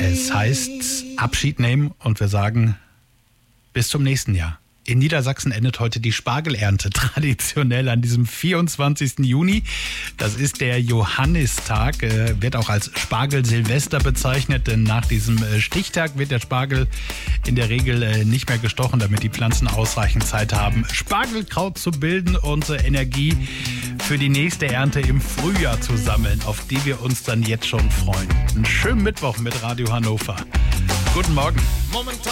Es heißt Abschied nehmen und wir sagen bis zum nächsten Jahr. In Niedersachsen endet heute die Spargelernte, traditionell an diesem 24. Juni. Das ist der Johannistag, wird auch als Spargel-Silvester bezeichnet, denn nach diesem Stichtag wird der Spargel in der Regel nicht mehr gestochen, damit die Pflanzen ausreichend Zeit haben, Spargelkraut zu bilden und Energie für die nächste Ernte im Frühjahr zu sammeln, auf die wir uns dann jetzt schon freuen. Einen schönen Mittwoch mit Radio Hannover. Guten Morgen. Momentan